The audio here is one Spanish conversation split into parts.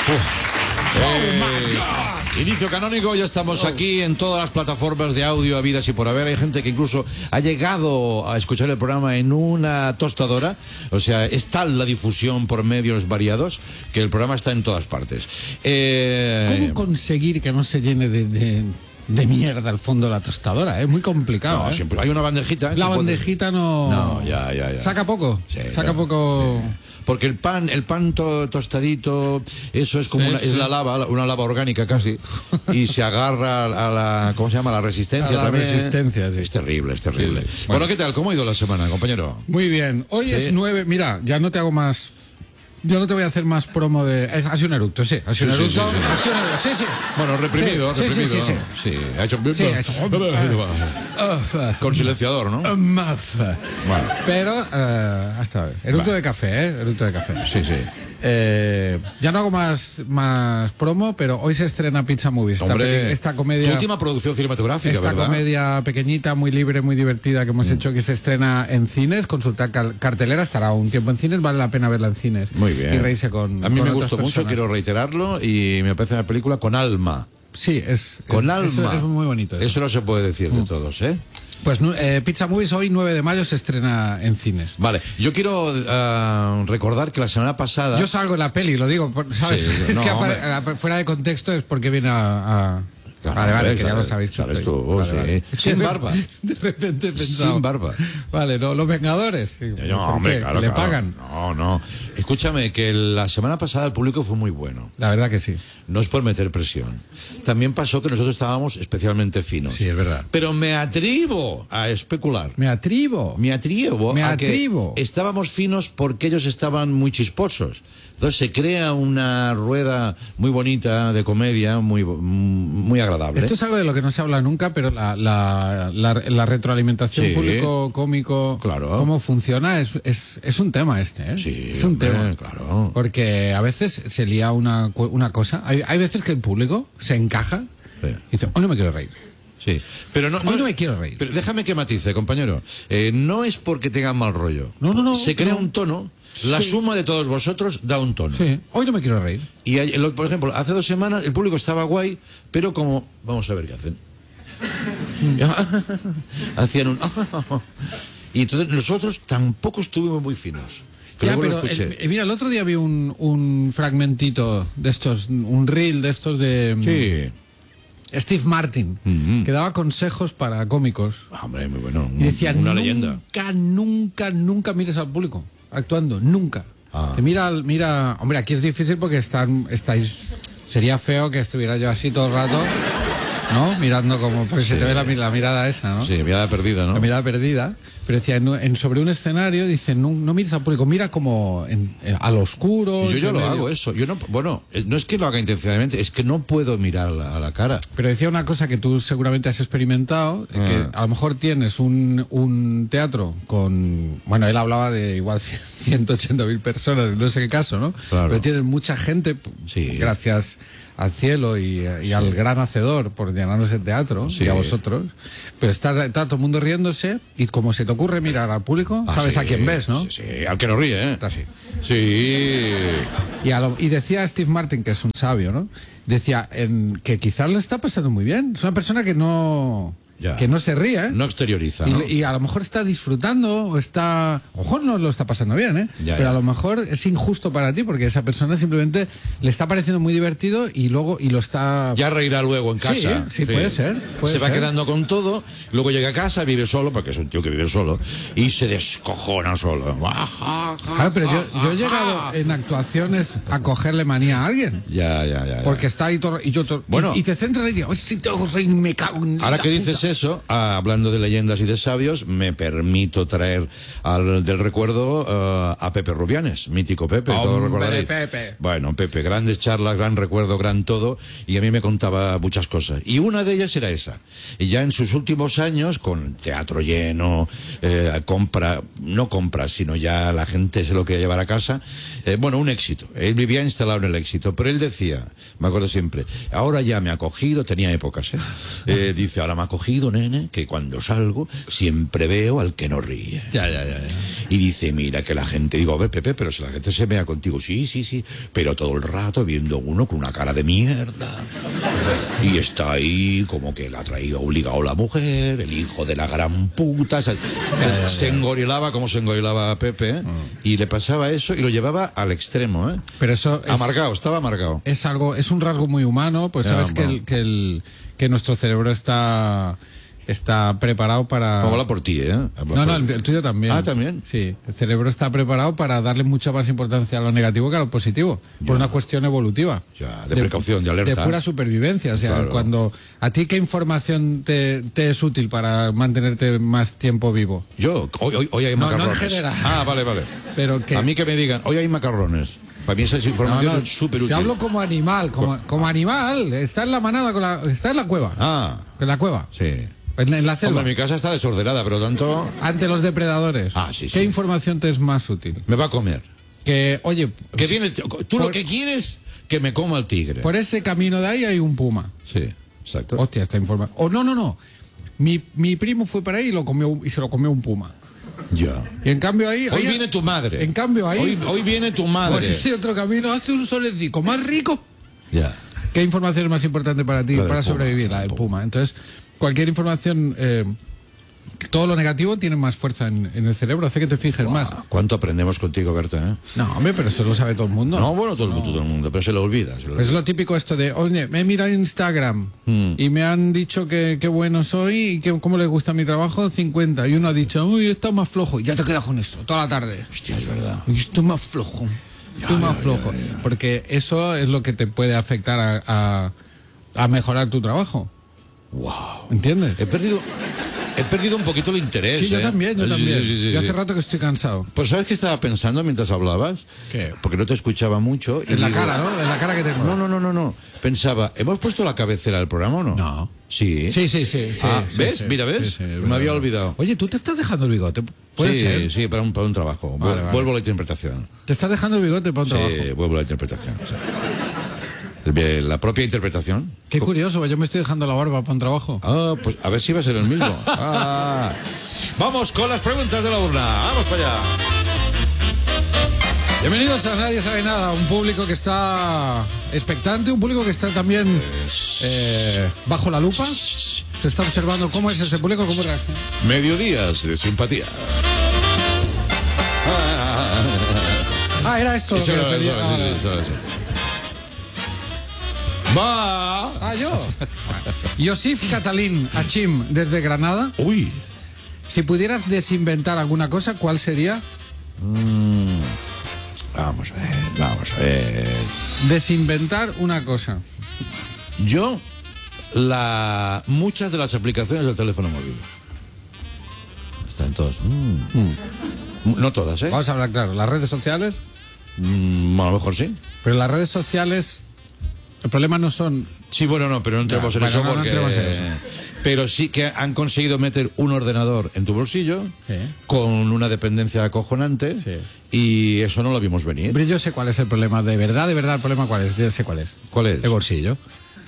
Inicio canónico, ya estamos aquí en todas las plataformas de audio habidas y por haber. Hay gente que incluso ha llegado a escuchar el programa en una tostadora. O sea, es tal la difusión por medios variados que el programa está en todas partes. ¿Cómo conseguir que no se llene de mierda al fondo de la tostadora? Es muy complicado. No, siempre hay una bandejita. La bandejita no... No, ya. ¿Saca poco? Sí, Saca poco... Sí. Porque el pan tostadito, eso es como es la lava, una lava orgánica casi, y se agarra a la, ¿cómo se llama? La resistencia a la también. Resistencia, sí. Es terrible, es terrible. Sí. Bueno, ¿qué tal? ¿Cómo ha ido la semana, compañero? Muy bien. Hoy es 9... Mira, ya no te hago más... Yo no te voy a hacer más promo de... Ha sido un eructo, sí. Ha sido un eructo. Sí. Bueno, reprimido. Sí, ha hecho... Sí, ha hecho... Con silenciador, ¿no? Bueno. Pero, hasta ver. Eructo Va. de café, Eructo de café. Sí. Ya no hago más promo, pero hoy se estrena Pizza Movies. Hombre, esta comedia... Tu última producción cinematográfica, esta ¿verdad? comedia pequeñita, muy libre, muy divertida que hemos hecho, que se estrena en cines. Consultar cartelera, estará un tiempo en cines, vale la pena verla en cines. Muy bien. Y reírse con... A mí con me otras gustó mucho, personas. quiero reiterarlo, y me parece una película con alma. Sí, es... Con alma. Es muy bonito. Eso no se puede decir de todos, ¿eh? Pues Pizza Movies hoy 9 de mayo se estrena en cines. Vale, yo quiero recordar que la semana pasada... Yo salgo en la peli, lo digo, ¿sabes? Sí, es no, que fuera de contexto es porque viene a... Claro, vale, hombre, que ya lo sabéis. Que sabes estoy. tú, Vale. Sin barba. De repente he pensado... Sin barba. Vale, no, los Vengadores. No, hombre, claro, ¿Le claro. pagan? No. Escúchame, que la semana pasada el público fue muy bueno. La verdad que sí. No es por meter presión. También pasó que nosotros estábamos especialmente finos. Sí, es verdad. Pero me atrevo a especular. Me atrevo a que estábamos finos porque ellos estaban muy chisposos. Entonces se crea una rueda muy bonita de comedia, muy agradable. Esto es algo de lo que no se habla nunca, pero la retroalimentación Sí. público-cómico, Claro. cómo funciona, es un tema este, ¿eh? Sí, es un hombre, tema. claro. Porque a veces se lía una cosa. Hay veces que el público se encaja Sí. y dice, hoy no me quiero reír. Sí, pero Hoy no me quiero reír. Pero déjame que matice, compañero. No es porque tengan mal rollo. No. Se crea No. un tono. La Sí. suma de todos vosotros da un tono. Sí, hoy no me quiero reír. Y por ejemplo, hace 2 semanas el público estaba guay, pero como... Vamos a ver qué hacen. Hacían un... Y entonces nosotros tampoco estuvimos muy finos. Que Ya, luego lo pero escuché. mira, el otro día vi un fragmentito de estos, un reel de estos de Sí. Steve Martin, que daba consejos para cómicos. Hombre, muy bueno. Y decía, una leyenda. nunca mires al público actuando, nunca. Ah. Te mira, hombre, aquí es difícil porque estáis, sería feo que estuviera yo así todo el rato, ¿no? Mirando como, porque se te ve la mirada esa, ¿no? Sí, mirada perdida, ¿no? La mirada perdida. Pero decía, sobre un escenario, dice, no mires al público, mira como al oscuro. Yo entre lo medio. hago eso. Yo no, bueno, no es que lo haga intencionadamente, es que no puedo mirar a la cara. Pero decía una cosa que tú seguramente has experimentado, que a lo mejor tienes un teatro con... Bueno, él hablaba de igual 180.000 personas, no es el caso, ¿no? Claro. Pero tienes mucha gente, Sí. gracias al cielo y al gran hacedor por llenarnos el teatro, Sí. y a vosotros. Pero está todo el mundo riéndose y como se te ocurre mirar al público, sabes sí, a quién ves, ¿no? Sí, al que no ríe, ¿eh? Está así. Sí. Y decía Steve Martin, que es un sabio, ¿no? Decía que quizás lo está pasando muy bien. Es una persona que no se ríe, ¿eh? No exterioriza, ¿no? Y a lo mejor está disfrutando o está... A lo mejor no lo está pasando bien, ¿eh? Pero a lo mejor es injusto para ti porque esa persona simplemente le está pareciendo muy divertido y lo está... Ya reirá luego en casa. Sí, puede ser. Se va quedando con todo, luego llega a casa, vive solo, porque es un tío que vive solo, y se descojona solo. Claro, pero yo he llegado en actuaciones a cogerle manía a alguien. Ya. Porque está ahí todo... Bueno. y te centras y dices, si te hago reír, me cago en Ahora la que puta". dices eso, hablando de leyendas y de sabios, me permito traer del recuerdo a Pepe Rubianes, mítico Pepe, todos recordaréis. Pepe. Bueno, Pepe, grandes charlas, gran recuerdo, gran todo, y a mí me contaba muchas cosas. Y una de ellas era esa. Y ya en sus últimos años, con teatro lleno, no compra, sino ya la gente se lo quería llevar a casa, bueno, un éxito. Él vivía instalado en el éxito, pero él decía, me acuerdo siempre, ahora ya me ha cogido, tenía épocas, dice, ahora me ha cogido, oído, nene, que cuando salgo siempre veo al que no ríe. Ya. Y dice, mira que la gente, digo, a ver, Pepe, pero si la gente se vea contigo, sí, pero todo el rato viendo uno con una cara de mierda. Y está ahí como que la traía obligado la mujer, el hijo de la gran puta. Se engorilaba como se engorilaba Pepe, ¿eh? Y le pasaba eso y lo llevaba al extremo, ¿eh? Pero eso amargado, estaba amargado. Es un rasgo muy humano, pues sabes que nuestro cerebro está preparado para... Habla por ti, ¿eh? No, el tuyo también. Ah, ¿también? Sí, el cerebro está preparado para darle mucha más importancia a lo negativo que a lo positivo, por una cuestión evolutiva. Ya, de precaución, de alerta. De pura supervivencia, o sea, claro. Cuando... ¿A ti qué información te es útil para mantenerte más tiempo vivo? Yo, hoy hay macarrones. No en general. Ah, vale. Pero que... A mí que me digan, hoy hay macarrones. Para mí esa información es súper útil. Te hablo como animal, como animal. Está en la manada, está en la cueva. Ah. En la cueva. Sí. En la selva. Hombre, mi casa está desordenada, pero tanto... Ante los depredadores. Ah, sí. ¿Qué información te es más útil? Me va a comer. Que, oye... Que viene... Tú lo que quieres, que me coma el tigre. Por ese camino de ahí hay un puma. Sí, exacto. Hostia, esta información... Oh, no. Mi primo fue para ahí y se lo comió un puma. Ya. Y en cambio ahí... Hoy viene tu madre. En cambio ahí... Hoy viene tu madre. Por ese otro camino hace un solecito más rico. Ya. ¿Qué información es más importante para ti, para sobrevivir? La del puma. Entonces, cualquier información, todo lo negativo tiene más fuerza en el cerebro, hace que te fijes más. ¿Cuánto aprendemos contigo, Berta? ¿Eh? No, hombre, pero eso lo sabe todo el mundo. No, bueno, todo el mundo, pero se lo olvida. Es lo típico esto de, oye, me he mirado Instagram y me han dicho que qué bueno soy y que cómo les gusta mi trabajo, 50. Y uno ha dicho, uy, está más flojo. Y ya te quedas con eso, toda la tarde. Hostia, es verdad. Y estoy más flojo. Flojo. Porque eso es lo que te puede afectar a mejorar tu trabajo. Wow. ¿Entiendes? He perdido un poquito el interés. Sí, yo también. Sí. Yo hace rato que estoy cansado. Pues ¿sabes qué estaba pensando mientras hablabas? ¿Qué? Porque no te escuchaba mucho. En la cara, ¿no? En la cara que tengo. No. Pensaba, ¿hemos puesto la cabecera del programa o no? No. Sí. Sí. ¿Ves? Sí, Mira, ¿ves? Sí, me había olvidado. Oye, ¿tú te estás dejando el bigote? ¿Puede ser? Sí, para un trabajo. Vale. Vuelvo a la interpretación. ¿Te estás dejando el bigote para un trabajo? Sí, vuelvo a la interpretación. La propia interpretación. Qué curioso, yo me estoy dejando la barba para un trabajo. Ah, pues a ver si va a ser el mismo. Vamos con las preguntas de la urna. Vamos para allá. Bienvenidos a Nadie Sabe Nada, un público que está expectante, un público que está también bajo la lupa. Se está observando cómo es ese público, cómo reacciona. Mediodías de simpatía. Era esto lo que le pedía. Eso. Va. Yo. Yosif Catalín Achim, desde Granada. Uy. Si pudieras desinventar alguna cosa, ¿cuál sería? Vamos a ver. Desinventar una cosa. Yo, muchas de las aplicaciones del teléfono móvil. Están todas. No todas, ¿eh? Vamos a hablar claro. Las redes sociales. A lo mejor sí. Pero las redes sociales, el problema no son... Sí, bueno, no, pero no entremos en eso porque... No entremos en eso. Pero sí que han conseguido meter un ordenador en tu bolsillo con una dependencia acojonante y eso no lo vimos venir. Hombre, yo sé cuál es el problema, de verdad, el problema cuál es, yo sé cuál es. ¿Cuál es? El bolsillo.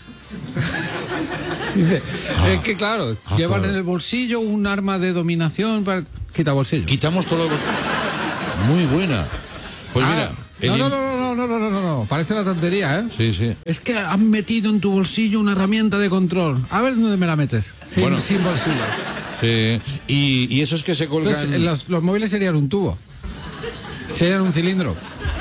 Es que claro, llevan en el bolsillo un arma de dominación para... Quita bolsillo. Quitamos todo... Muy buena. Pues mira... No, parece una tontería, ¿eh? Sí. Es que han metido en tu bolsillo una herramienta de control. A ver dónde me la metes. Sin bolsillo. Sí. Y esos que se colgan... Entonces, los móviles serían un tubo. Serían un cilindro.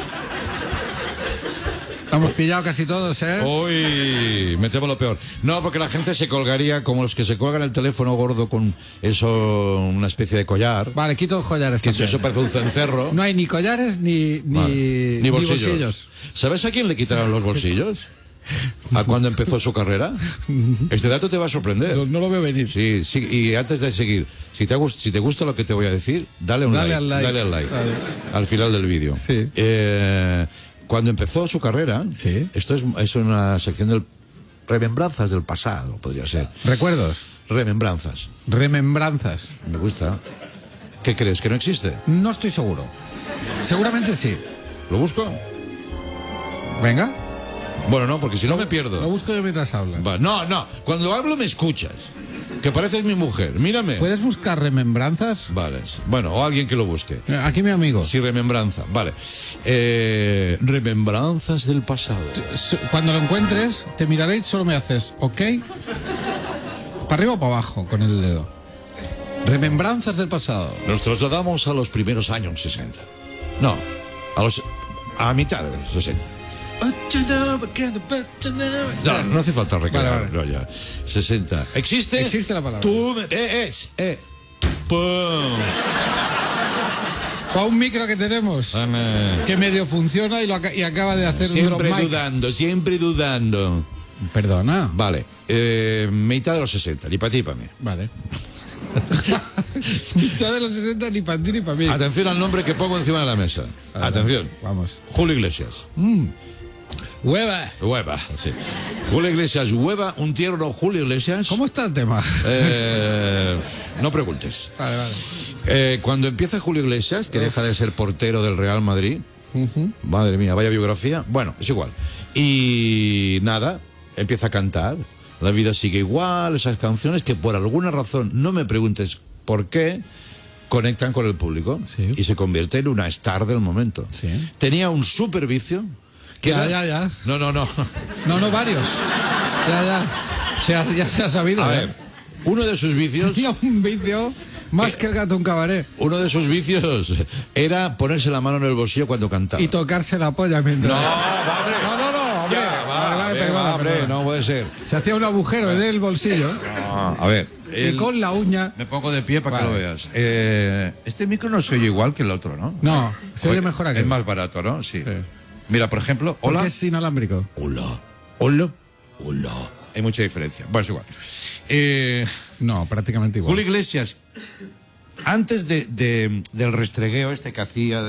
Hemos pillado casi todos, ¿eh? Uy, metemos lo peor. No, porque la gente se colgaría como los que se colgan el teléfono gordo con eso, una especie de collar. Vale, quito los collares. Que eso parece un cencerro. No hay ni collares ni bolsillos. ¿Sabes a quién le quitaron los bolsillos? ¿A cuando empezó su carrera? Este dato te va a sorprender. No lo veo venir. Sí, y antes de seguir, si te gusta lo que te voy a decir, dale al like. Al final del vídeo. Sí. Cuando empezó su carrera, esto es una sección de remembranzas del pasado, podría ser. ¿Recuerdos? Remembranzas. Me gusta. ¿Qué crees? ¿Que no existe? No estoy seguro. Seguramente sí. ¿Lo busco? Venga. Bueno, no, porque si no me pierdo. Lo busco yo mientras hablas. No. Cuando hablo me escuchas. Que pareces mi mujer, mírame. ¿Puedes buscar remembranzas? Vale, bueno, o alguien que lo busque. Aquí mi amigo. Sí, remembranza, vale. Remembranzas del pasado. Cuando lo encuentres, te miraré y solo me haces, ¿ok? Para arriba o para abajo con el dedo. Remembranzas del pasado. Nos trasladamos a los primeros años 60. No, a mitad de los 60. No hace falta recrear. Vale. No, ya. 60. ¿Existe? Existe la palabra. Tú ¡Pum! Para un micro que tenemos, que medio funciona y acaba de hacer Siempre un drop mic. siempre dudando. Perdona. Vale, mitad de los 60, ni para ti, para mí. Vale. Mitad de los 60 ni para ti ni para mí. Atención al nombre que pongo encima de la mesa. Atención. Vamos. Julio Iglesias. Hueva. Hueva, sí. Julio Iglesias, Hueva, un tierno Julio Iglesias. ¿Cómo está el tema? No preguntes. Vale. Cuando empieza Julio Iglesias, que deja de ser portero del Real Madrid, madre mía, vaya biografía. Bueno, es igual. Y nada, empieza a cantar. La vida sigue igual, esas canciones que por alguna razón, no me preguntes por qué, conectan con el público. Sí. Y se convierte en una star del momento. Sí. Tenía un super vicio. Que Ya. No. No, varios. Ya se ha sabido. A ver, uno de sus vicios. Tenía un vicio más que el gato un cabaret. Uno de sus vicios era ponerse la mano en el bolsillo cuando cantaba. Y tocarse la polla mientras. No, hombre. No, hombre. Vale, Perdona. hombre, no puede ser. Se hacía un agujero en el bolsillo A ver. y con la uña. Me pongo de pie para que Vale. lo veas. Este micro no se oye igual que el otro, ¿no? No, se oye mejor aquí. Es más barato, ¿no? Sí. Sí. Mira, por ejemplo, Porque hola. es inalámbrico. Hola. Hay mucha diferencia. Bueno, es igual. No, prácticamente igual. Julio Iglesias, antes del restregueo este que hacía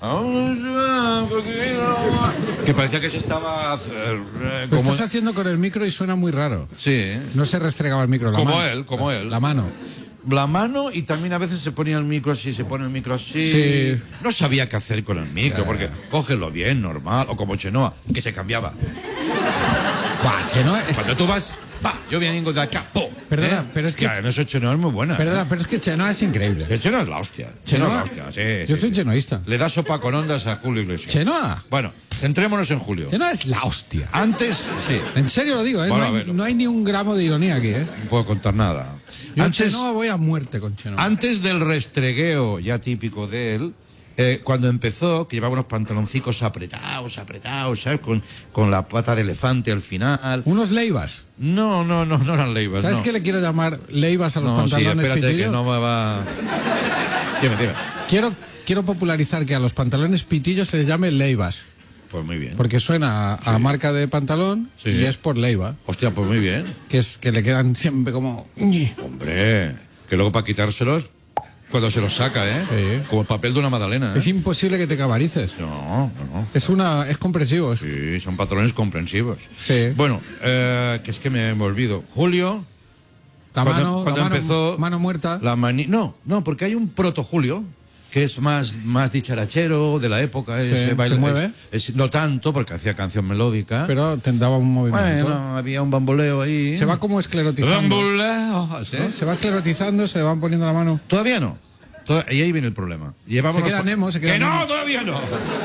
que parecía que se estaba Lo estás haciendo con el micro y suena muy raro. sí, No se restregaba el micro. como mano. él. La mano. La mano, y también a veces se ponía el micro así, se pone el micro así. Sí. No sabía qué hacer con el micro, porque cógelo bien, normal, o como Chenoa, que se cambiaba. Buah, Chenoa es... Cuando tú vas, yo vengo de acá, ¡pum! Perdona, pero es que- en eso Chenoa es muy buena. Perdona, pero es que Chenoa es increíble. El Chenoa es la hostia. ¿Chenoa? es la hostia, sí. Yo soy chenoísta. Le da sopa con ondas a Julio Iglesias. Chenoa. Bueno, centrémonos en Julio. Chenoa es la hostia. Antes, sí, En serio lo digo, ¿eh? Bueno, a No hay, ver. no hay ni un gramo de ironía aquí, ¿eh? no puedo contar nada. Yo Antes, Chenoa voy a muerte con Chenoa. antes del restregueo ya típico de él, cuando empezó, que llevaba unos pantaloncicos apretados, ¿sabes? Con la pata de elefante al final. Unos leivas. No eran leivas. ¿Sabes no. qué le quiero llamar leivas a los No, sí, pantalones espérate pitillos? que no me va... Dime. Quiero popularizar que a los pantalones pitillos se les llame leivas. Pues muy bien. Porque suena a marca de pantalón Sí. y es por leiva. Hostia, pues muy bien. Que es que le quedan siempre como... Hombre, que luego para quitárselos, cuando se los saca, ¿eh? Sí. Como el papel de una magdalena, ¿eh? Es imposible que te cabarices. No. Es comprensivo. Sí, son patrones comprensivos. Sí. Bueno, que es que me olvido. Julio, La cuando mano empezó... mano muerta. No, porque hay un proto Julio que es más dicharachero de la época. Sí, ese baile, ¿se mueve? no tanto, porque hacía canción melódica. Pero te daba un movimiento. Bueno, había un bamboleo ahí. Se va como esclerotizando. Bamboleo, ¿sí? ¿No? Se va esclerotizando, se le van poniendo la mano. Todavía no. Y ahí viene el problema. Llevamos Se queda Nemo, se queda ¡Que Nemo. no, todavía no!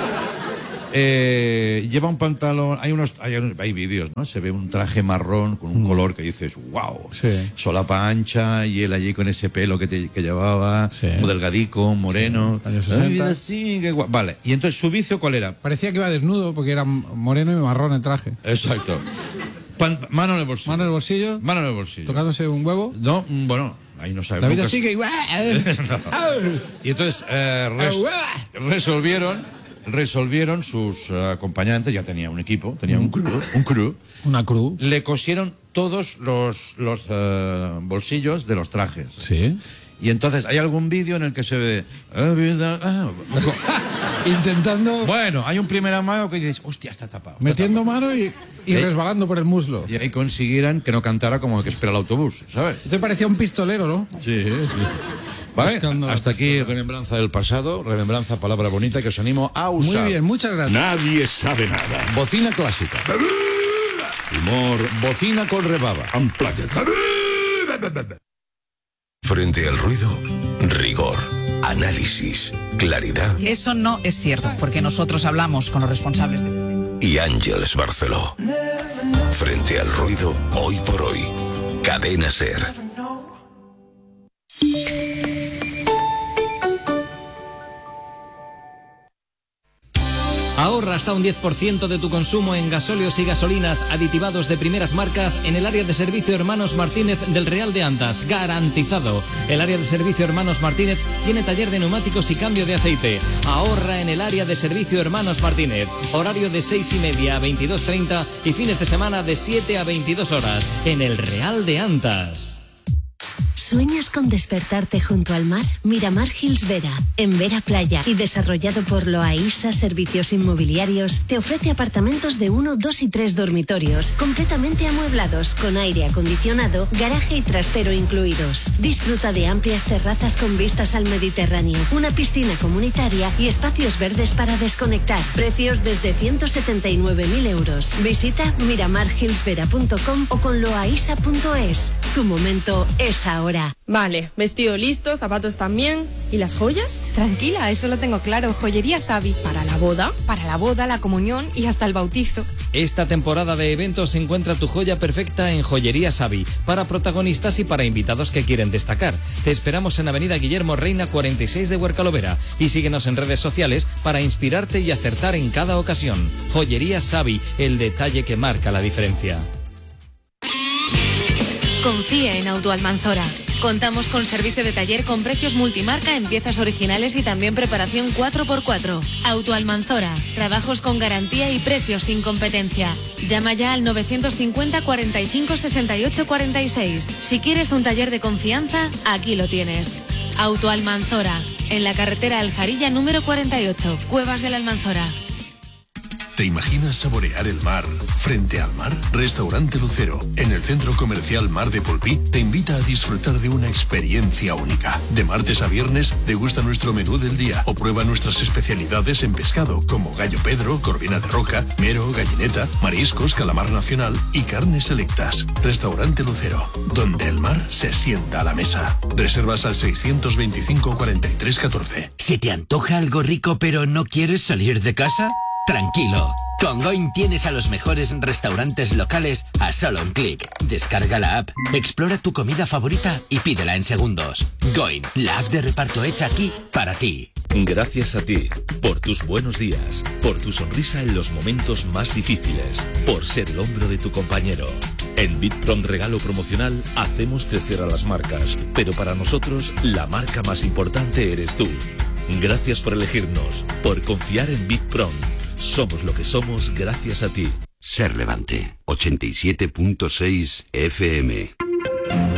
Lleva un pantalón, hay vídeos, ¿no? Se ve un traje marrón con un color que dices, wow, Sí. solapa ancha, y él allí con ese pelo que llevaba, Sí. muy delgadico, moreno. Sí, años 60. Ay, mira, sí, qué vale, y entonces su vicio, ¿cuál era? Parecía que iba desnudo porque era moreno y marrón el traje. Exacto. Mano en el bolsillo. Mano en el bolsillo, Mano en el bolsillo. tocándose un huevo. No, bueno, ahí no sabes. La vida nunca- sigue igual. Y entonces resolvieron sus acompañantes, ya tenía un equipo, tenía un crew, Una cruz. le cosieron todos los bolsillos de los trajes. Sí. Y entonces hay algún vídeo en el que se ve... Intentando, Bueno, hay un primer amago que dices, hostia, está tapado. está metiendo mano y resbalando por el muslo. tapado. Y ahí consiguieran que no cantara como el que espera el autobús, ¿sabes? Este parecía un pistolero, ¿no? Sí. ¿Vale? Buscando Hasta la aquí remembranza del pasado, remembranza, palabra bonita que os animo a usar. Muy bien, muchas gracias. Nadie sabe nada. Bocina clásica. Humor, bocina con rebaba. Unplugged. Frente al ruido, rigor, análisis, claridad. Eso no es cierto, porque nosotros hablamos con los responsables de ese tema. Y Ángeles Barceló. Frente al ruido, hoy por hoy. Cadena SER. Ahorra hasta un 10% de tu consumo en gasóleos y gasolinas aditivados de primeras marcas en el área de servicio Hermanos Martínez del Real de Antas. Garantizado. El área de servicio Hermanos Martínez tiene taller de neumáticos y cambio de aceite. Ahorra en el área de servicio Hermanos Martínez. Horario de 6:30 a 22:30 y fines de semana de 7 a 22 horas en el Real de Antas. ¿Sueñas con despertarte junto al mar? Miramar Hills Vera, en Vera Playa y desarrollado por Loaisa Servicios Inmobiliarios, te ofrece apartamentos de 1, 2 y 3 dormitorios, completamente amueblados, con aire acondicionado, garaje y trastero incluidos. Disfruta de amplias terrazas con vistas al Mediterráneo, una piscina comunitaria y espacios verdes para desconectar. Precios desde 179.000 euros. Visita miramarhillsvera.com o con loaisa.es. Tu momento es ahora. Vale, vestido listo, zapatos también. ¿Y las joyas? Tranquila, eso lo tengo claro. Joyería Savi. ¿Para la boda? Para la boda, la comunión y hasta el bautizo. Esta temporada de eventos encuentra tu joya perfecta en Joyería Savi, para protagonistas y para invitados que quieren destacar. Te esperamos en Avenida Guillermo Reina 46 de Huercalovera y síguenos en redes sociales para inspirarte y acertar en cada ocasión. Joyería Savi, el detalle que marca la diferencia. Confía en Auto Almanzora. Contamos con servicio de taller con precios multimarca en piezas originales y también preparación 4x4. Auto Almanzora. Trabajos con garantía y precios sin competencia. Llama ya al 950 45 68 46. Si quieres un taller de confianza, aquí lo tienes. Auto Almanzora. En la carretera Aljarilla número 48, Cuevas de la Almanzora. ¿Te imaginas saborear el mar frente al mar? Restaurante Lucero, en el Centro Comercial Mar de Polpí, te invita a disfrutar de una experiencia única. De martes a viernes, degusta nuestro menú del día o prueba nuestras especialidades en pescado, como gallo pedro, corvina de roca, mero, gallineta, mariscos, calamar nacional y carnes selectas. Restaurante Lucero, donde el mar se sienta a la mesa. Reservas al 625 43 14. ¿Se te antoja algo rico pero no quieres salir de casa? Tranquilo, con Going tienes a los mejores restaurantes locales a solo un clic. Descarga la app, explora tu comida favorita y pídela en segundos. Going, la app de reparto hecha aquí para ti. Gracias a ti, por tus buenos días, por tu sonrisa en los momentos más difíciles, por ser el hombro de tu compañero. En Bitprom Regalo Promocional hacemos crecer a las marcas, pero para nosotros la marca más importante eres tú. Gracias por elegirnos, por confiar en Bitprom. Somos lo que somos gracias a ti. Ser Levante, 87.6 FM.